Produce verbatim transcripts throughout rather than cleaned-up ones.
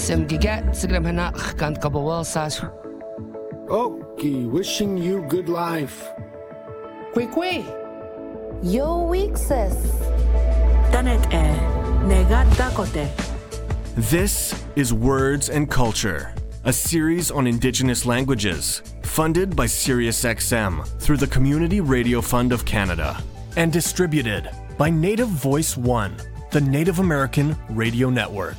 Simgigat, Sigram Hanach, Gant Gabawal Sas. Okay, wishing you good life. Quick, Yo Weeksis. Tanet e, Negat Dakote. This is Words and Culture, a series on Indigenous languages, funded by SiriusXM through the Community Radio Fund of Canada, and distributed by Native Voice One, the Native American Radio Network.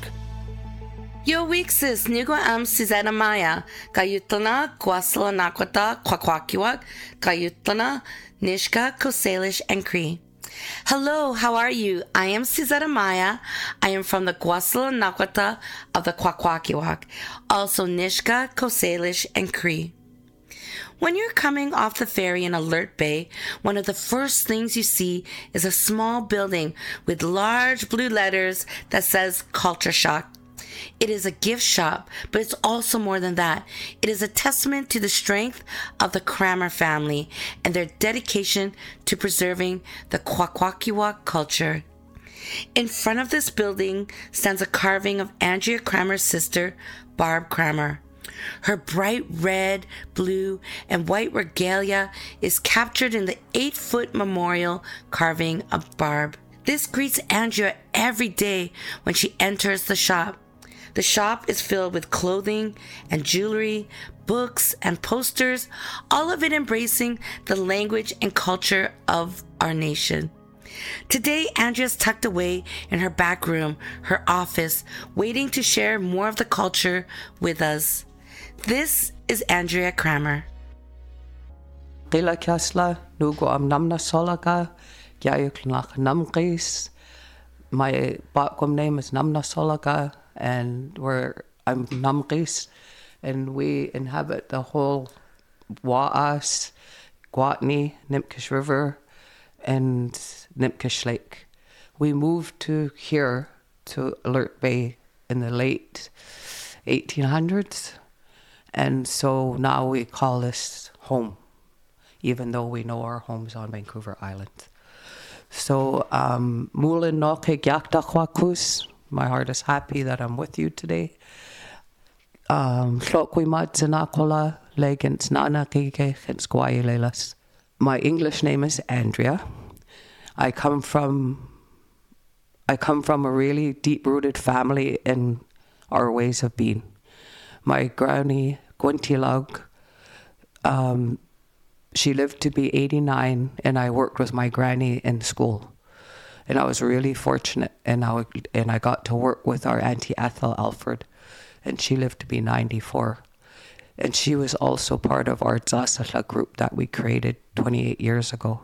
Yo Weeksis, Nigo am Susanna Maya, Kayutlana, Kwasla Nakwata, Kwakwakiwak, Kayutlana, Nishka, Kosalish, and Cree. Hello, how are you? I am Susanna Maya. I am from the Kwasla Nakwata of the Kwakwakiwak, also Nishka, Kosalish, and Cree. When you're coming off the ferry in Alert Bay, one of the first things you see is a small building with large blue letters that says Culture Shock. It is a gift shop, but it's also more than that. It is a testament to the strength of the Kramer family and their dedication to preserving the Kwakwakiwak culture. In front of this building stands a carving of Andrea Kramer's sister, Barb Kramer. Her bright red, blue, and white regalia is captured in the eight-foot memorial carving of Barb. This greets Andrea every day when she enters the shop. The shop is filled with clothing and jewelry, books and posters, all of it embracing the language and culture of our nation. Today, Andrea's tucked away in her back room, her office, waiting to share more of the culture with us. This is Andrea Kramer. Qila Kasla, Nugo am Namna Solaga, Gyayuklnach Namgis. My Bakwam name is Namna Solaga, and we're I'm Namgis, and we inhabit the whole Waas, Guatney, Nimkish River, and Nimkish Lake. We moved to here, to Alert Bay, in the late eighteen hundreds. And so now we call this home, even though we know our home's on Vancouver Island. So, um, Mulin Noke Gyakdakwakus, my heart is happy that I'm with you today. Um, my English name is Andrea. I come from, I come from a really deep-rooted family in our ways of being. My granny, Gwintilog, um, she lived to be eighty-nine, and I worked with my granny in school. And I was really fortunate, and I, and I got to work with our Auntie Ethel Alfred, and she lived to be ninety-four. And she was also part of our Zasala group that we created twenty-eight years ago.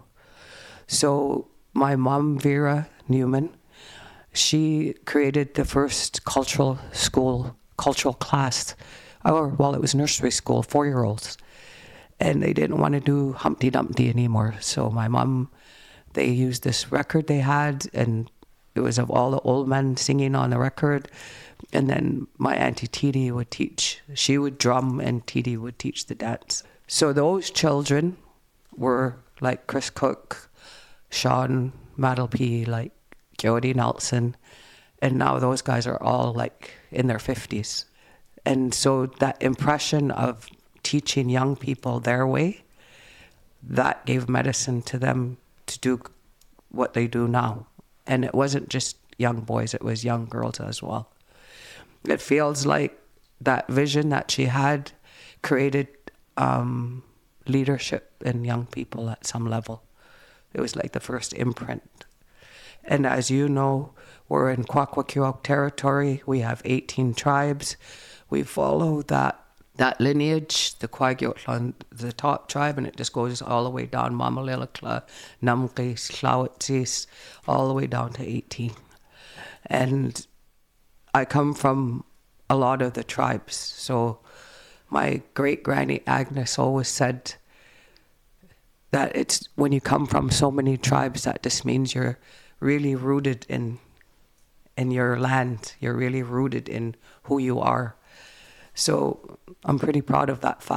So my mom, Vera Newman, she created the first cultural school cultural class, or well, it was nursery school, four-year-olds, and they didn't want to do Humpty Dumpty anymore. So my mom, they used this record they had, and it was of all the old men singing on the record. And then my Auntie Titi would teach. She would drum, and Titi would teach the dance. So those children were like Chris Cook, Sean Maddlepie, like Jody Nelson. And now those guys are all like in their fifties. And so that impression of teaching young people their way, that gave medicine to them to do what they do now. And it wasn't just young boys, it was young girls as well. It feels like that vision that she had created um, leadership in young people at some level. It was like the first imprint. And as you know, we're in Kwakwakiwak territory. We have eighteen tribes. We follow that that lineage, the Kwakiwak, the top tribe, and it just goes all the way down, Mamalilakla, Namkis, Tlawitsis, all the way down to eighteen. And I come from a lot of the tribes. So my great-granny Agnes always said that it's when you come from so many tribes, that just means you're really rooted in in your land. You're really rooted in who you are. So I'm pretty proud of that fact.